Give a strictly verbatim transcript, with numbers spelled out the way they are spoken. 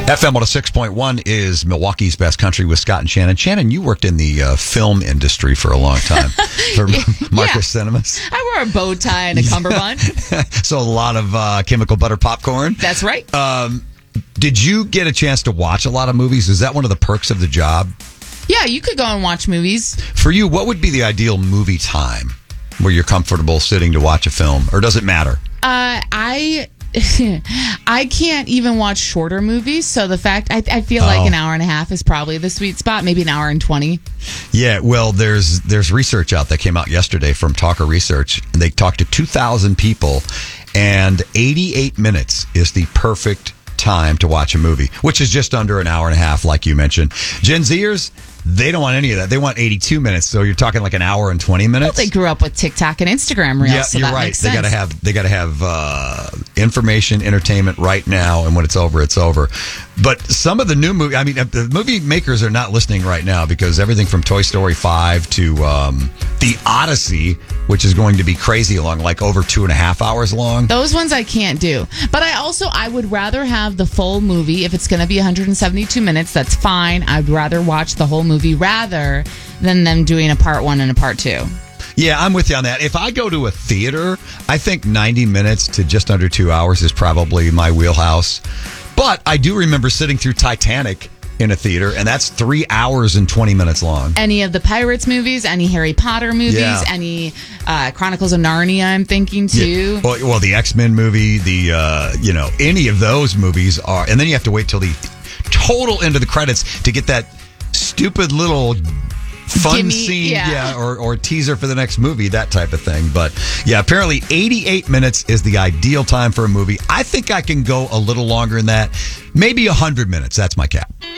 F M one oh six point one is Milwaukee's Best Country with Scott and Shannon. Shannon, you worked in the uh, film industry for a long time for yeah. Marcus Cinemas. I wore a bow tie and a cummerbund. So a lot of uh, chemical butter popcorn. That's right. Um, did you get a chance to watch a lot of movies? Is that one of the perks of the job? Yeah, you could go and watch movies. For you, what would be the ideal movie time where you're comfortable sitting to watch a film? Or does it matter? Uh, I... I can't even watch shorter movies, so the fact I, I feel Oh. like an hour and a half is probably the sweet spot, maybe an hour and twenty. Yeah, well, there's there's research out that came out yesterday from Talker Research, and they talked to two thousand people, and eighty-eight minutes is the perfect time to watch a movie, which is just under an hour and a half, like you mentioned. Gen Zers, they don't want any of that. They want eighty-two minutes, so you're talking like an hour and twenty minutes. Well, they grew up with TikTok and Instagram Reels, Yeah, so you're that right. makes They sense. gotta have they gotta have uh, information, entertainment right now, and when it's over, it's over. But some of the new movie, I mean, the movie makers are not listening right now because everything from Toy Story five to um, The Odyssey, which is going to be crazy long, like over two and a half hours long. Those ones I can't do. But I also, I would rather have the full movie. If it's going to be one hundred seventy-two minutes, that's fine. I'd rather watch the whole movie rather than them doing a part one and a part two. Yeah, I'm with you on that. If I go to a theater, I think ninety minutes to just under two hours is probably my wheelhouse. But I do remember sitting through Titanic in a theater, and that's three hours and twenty minutes long. Any of the Pirates movies, any Harry Potter movies, Yeah. any uh, Chronicles of Narnia, I'm thinking too. Yeah. Well, well, the X-Men movie, the, uh, you know, any of those movies are, and then you have to wait till the total end of the credits to get that stupid little fun Gimme, scene, yeah. yeah, or, or teaser for the next movie, that type of thing. But yeah, apparently eighty-eight minutes is the ideal time for a movie. I think I can go a little longer than that, maybe one hundred minutes. That's my cap.